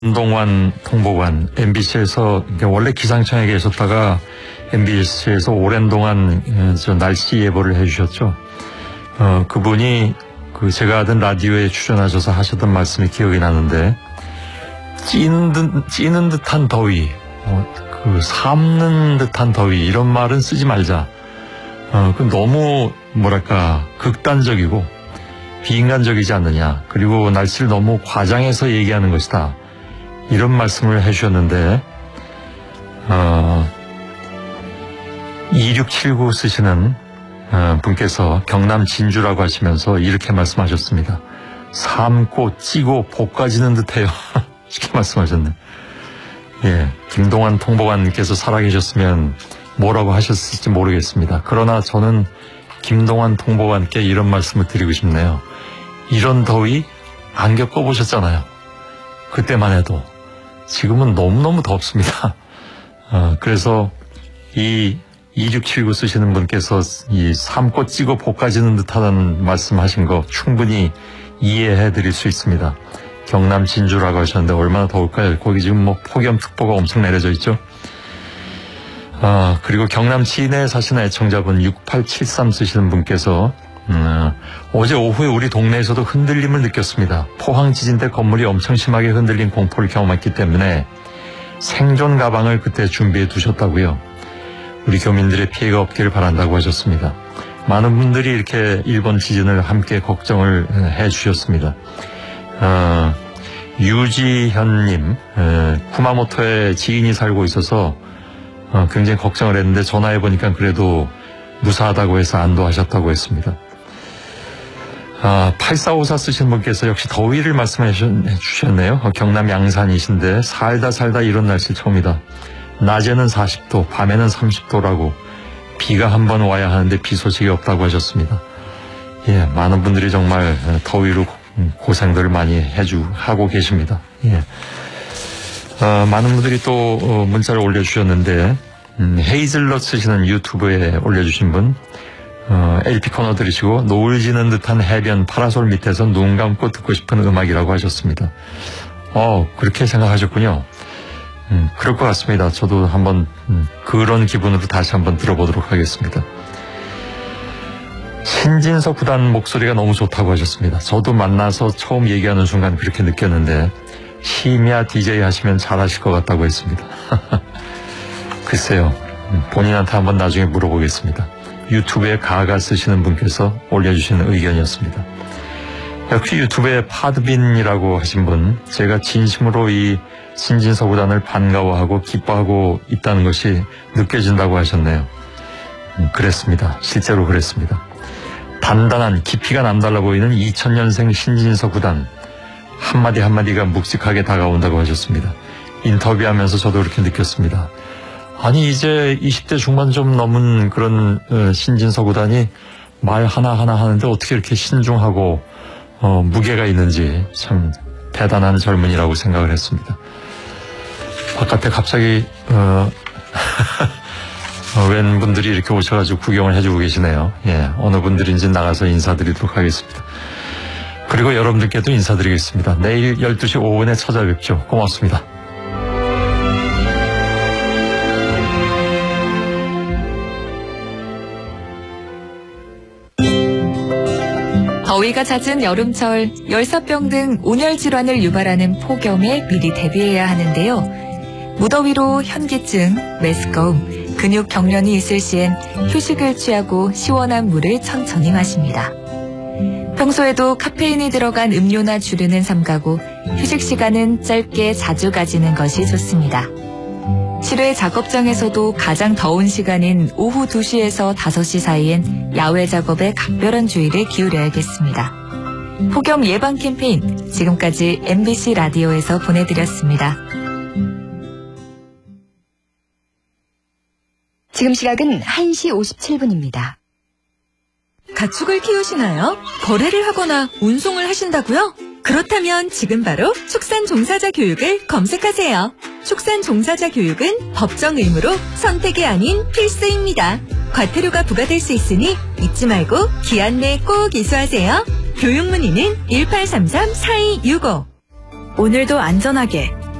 김동완 통보관, MBC에서 원래 기상청에 계셨다가 MBC에서 오랜 동안 날씨 예보를 해주셨죠. 그분이 제가 하던 라디오에 출연하셔서 하셨던 말씀이 기억이 나는데, 찌는 듯한 더위, 삶는 듯한 더위, 이런 말은 쓰지 말자. 너무 극단적이고 비인간적이지 않느냐. 그리고 날씨를 너무 과장해서 얘기하는 것이다. 이런 말씀을 해주셨는데, 2679 쓰시는 분께서 경남 진주라고 하시면서 이렇게 말씀하셨습니다. 삶고 찌고 볶아지는 듯해요. 이렇게 말씀하셨네. 예, 김동완 통보관님께서 살아계셨으면 뭐라고 하셨을지 모르겠습니다. 그러나 저는 김동완 통보관께 이런 말씀을 드리고 싶네요. 이런 더위 안 겪어보셨잖아요. 그때만 해도. 지금은 너무너무 덥습니다. 그래서 이 2679 쓰시는 분께서 이 삶고 찌고 볶아지는 듯하다는 말씀하신 거 충분히 이해해 드릴 수 있습니다. 경남 진주라고 하셨는데 얼마나 더울까요? 거기 지금 폭염특보가 엄청 내려져 있죠. 그리고 경남 진해에 사시는 애청자분 6873 쓰시는 분께서 어제 오후에 우리 동네에서도 흔들림을 느꼈습니다. 포항 지진 때 건물이 엄청 심하게 흔들린 공포를 경험했기 때문에 생존 가방을 그때 준비해 두셨다고요. 우리 교민들의 피해가 없기를 바란다고 하셨습니다. 많은 분들이 이렇게 일본 지진을 함께 걱정을 해 주셨습니다. 유지현님, 쿠마모토에 지인이 살고 있어서 굉장히 걱정을 했는데 전화해보니까 그래도 무사하다고 해서 안도하셨다고 했습니다. 8454 쓰신 분께서 역시 더위를 말씀해 주셨네요. 경남 양산이신데 살다 이런 날씨 처음이다. 낮에는 40도, 밤에는 30도라고 비가 한번 와야 하는데 비 소식이 없다고 하셨습니다. 예, 많은 분들이 정말 더위로 고생들을 많이 하고 계십니다. 예. 많은 분들이 또 문자를 올려주셨는데, 헤이즐넛 쓰시는 유튜브에 올려주신 분, LP 코너 들으시고 노을 지는 듯한 해변 파라솔 밑에서 눈 감고 듣고 싶은 음악이라고 하셨습니다. 그렇게 생각하셨군요. 그럴 것 같습니다. 저도 한번 그런 기분으로 다시 한번 들어보도록 하겠습니다. 신진서 구단 목소리가 너무 좋다고 하셨습니다. 저도 만나서 처음 얘기하는 순간 그렇게 느꼈는데 심야 DJ 하시면 잘하실 것 같다고 했습니다. 글쎄요. 본인한테 한번 나중에 물어보겠습니다. 유튜브에 가가 쓰시는 분께서 올려주신 의견이었습니다. 역시 유튜브에 파드빈이라고 하신 분, 제가 진심으로 이 신진서 구단을 반가워하고 기뻐하고 있다는 것이 느껴진다고 하셨네요. 그랬습니다. 실제로 그랬습니다. 단단한 깊이가 남달라 보이는 2000년생 신진서 구단, 한마디가 묵직하게 다가온다고 하셨습니다. 인터뷰하면서 저도 그렇게 느꼈습니다. 아니 이제 20대 중반 좀 넘은 그런 신진서 구단이 말 하나하나 하는데 어떻게 이렇게 신중하고 무게가 있는지 참 대단한 젊은이라고 생각을 했습니다. 바깥에 갑자기 웬 분들이 이렇게 오셔가지고 구경을 해주고 계시네요. 예, 어느 분들인지 나가서 인사드리도록 하겠습니다. 그리고 여러분들께도 인사드리겠습니다. 내일 12시 5분에 찾아뵙죠. 고맙습니다. 더위가 잦은 여름철, 열사병 등 온열 질환을 유발하는 폭염에 미리 대비해야 하는데요. 무더위로 현기증, 메스꺼움, 근육 경련이 있을 시엔 휴식을 취하고 시원한 물을 천천히 마십니다. 평소에도 카페인이 들어간 음료나 주류는 삼가고 휴식 시간은 짧게 자주 가지는 것이 좋습니다. 실외 작업장에서도 가장 더운 시간인 오후 2시에서 5시 사이엔 야외 작업에 각별한 주의를 기울여야겠습니다. 폭염 예방 캠페인, 지금까지 MBC 라디오에서 보내드렸습니다. 지금 시각은 1시 57분입니다. 가축을 키우시나요? 거래를 하거나 운송을 하신다고요? 그렇다면 지금 바로 축산 종사자 교육을 검색하세요. 축산 종사자 교육은 법정 의무로 선택이 아닌 필수입니다. 과태료가 부과될 수 있으니 잊지 말고 기한 내 꼭 이수하세요. 교육 문의는 1833-4265. 오늘도 안전하게